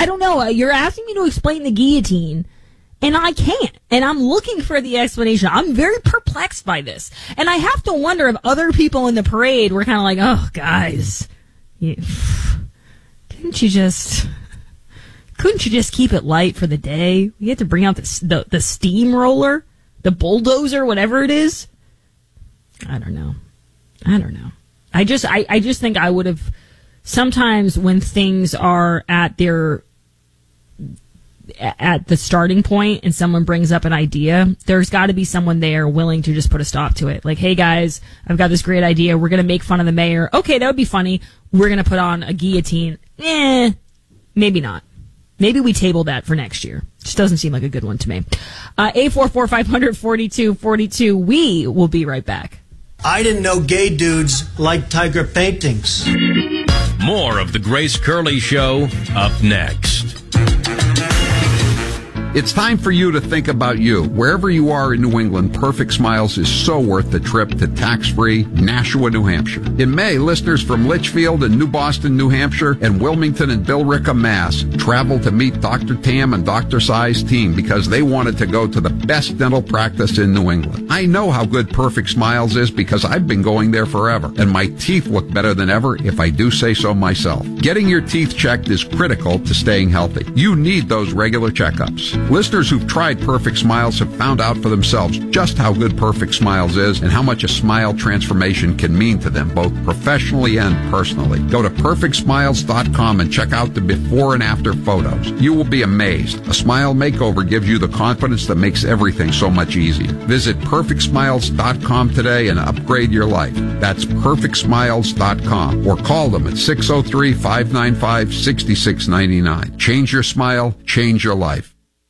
don't know. You're asking me to explain the guillotine, and I can't. And I'm looking for the explanation. I'm very perplexed by this. And I have to wonder if other people in the parade were kind of like, oh, guys, couldn't you just keep it light for the day? We had to bring out the steamroller, the bulldozer, whatever it is. I don't know. I just think I would have, sometimes when things are at the starting point and someone brings up an idea, there's got to be someone there willing to just put a stop to it. Like, hey guys, I've got this great idea. We're going to make fun of the mayor. Okay, that would be funny. We're going to put on a guillotine. Maybe not. Maybe we table that for next year. Just doesn't seem like a good one to me. 844-500-4242. We will be right back. I didn't know gay dudes liked tiger paintings. More of the Grace Curley Show up next. It's time for you to think about you. Wherever you are in New England, Perfect Smiles is so worth the trip to tax-free Nashua, New Hampshire. In May, listeners from Litchfield and New Boston, New Hampshire, and Wilmington and Billerica, Mass, traveled to meet Dr. Tam and Dr. Sai's team because they wanted to go to the best dental practice in New England. I know how good Perfect Smiles is because I've been going there forever, and my teeth look better than ever if I do say so myself. Getting your teeth checked is critical to staying healthy. You need those regular checkups. Listeners who've tried Perfect Smiles have found out for themselves just how good Perfect Smiles is and how much a smile transformation can mean to them, both professionally and personally. Go to PerfectSmiles.com and check out the before and after photos. You will be amazed. A smile makeover gives you the confidence that makes everything so much easier. Visit PerfectSmiles.com today and upgrade your life. That's PerfectSmiles.com or call them at 603-595-6699. Change your smile, change your life.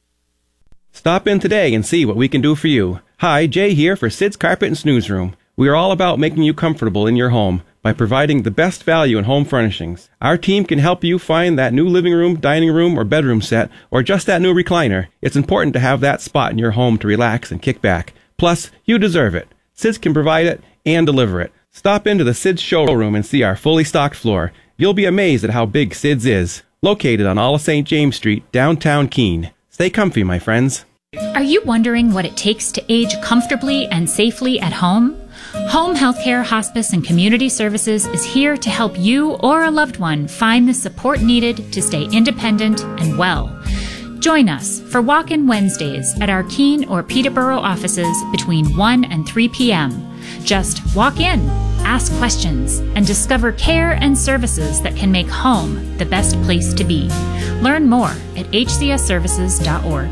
Stop in today and see what we can do for you. Hi, Jay here for Sid's Carpet and Snooze Room. We are all about making you comfortable in your home by providing the best value in home furnishings. Our team can help you find that new living room, dining room, or bedroom set, or just that new recliner. It's important to have that spot in your home to relax and kick back. Plus, you deserve it. Sid's can provide it and deliver it. Stop into the Sid's showroom and see our fully stocked floor. You'll be amazed at how big Sid's is. Located on all of St. James Street, downtown Keene. Stay comfy, my friends. Are you wondering what it takes to age comfortably and safely at home? Home Healthcare, Hospice, and Community Services is here to help you or a loved one find the support needed to stay independent and well. Join us for Walk-In Wednesdays at our Keene or Peterborough offices between 1 and 3 p.m. Just walk in, ask questions, and discover care and services that can make home the best place to be. Learn more at hcsservices.org.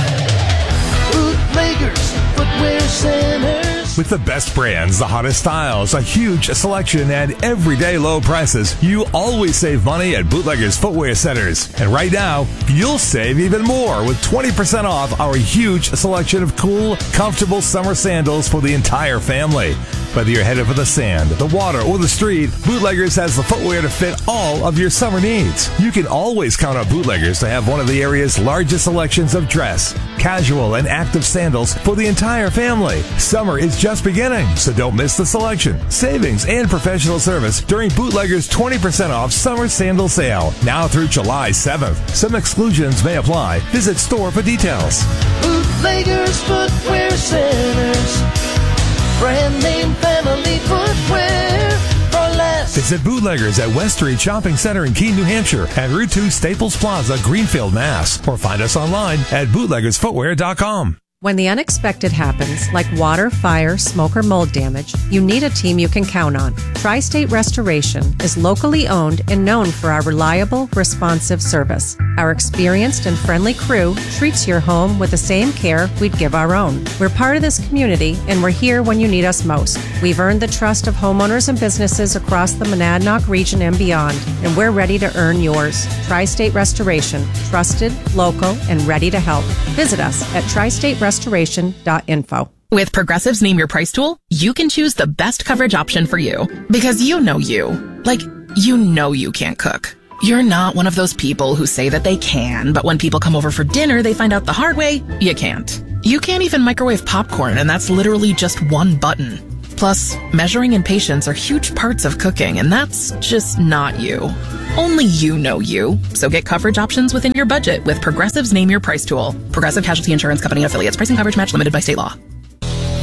Bootleggers, footwear centers. With the best brands, the hottest styles, a huge selection, and everyday low prices, you always save money at Bootleggers Footwear Centers. And right now, you'll save even more with 20% off our huge selection of cool, comfortable summer sandals for the entire family. Whether you're headed for the sand, the water, or the street, Bootleggers has the footwear to fit all of your summer needs. You can always count on Bootleggers to have one of the area's largest selections of dress, casual, and active sandals for the entire family. Summer is just beginning, so don't miss the selection, savings, and professional service during Bootleggers' 20% off summer sandal sale, now through July 7th. Some exclusions may apply. Visit store for details. Bootleggers Footwear Centers. Brand name family footwear for less. Visit Bootleggers at West Street Shopping Center in Keene, New Hampshire, and Route 2 Staples Plaza, Greenfield, Mass. Or find us online at bootleggersfootwear.com. When the unexpected happens, like water, fire, smoke, or mold damage, you need a team you can count on. Tri-State Restoration is locally owned and known for our reliable, responsive service. Our experienced and friendly crew treats your home with the same care we'd give our own. We're part of this community, and we're here when you need us most. We've earned the trust of homeowners and businesses across the Monadnock region and beyond, and we're ready to earn yours. Tri-State Restoration, trusted, local, and ready to help. Visit us at tristaterestoration.info. With Progressive's Name Your Price tool, you can choose the best coverage option for you. Because you know you. Like, you know you can't cook. You're not one of those people who say that they can, but when people come over for dinner, they find out the hard way, you can't. You can't even microwave popcorn, and that's literally just one button. Plus, measuring and patience are huge parts of cooking, and that's just not you. Only you know you. So get coverage options within your budget with Progressive's Name Your Price tool. Progressive Casualty Insurance Company and affiliates. Price and coverage match limited by state law.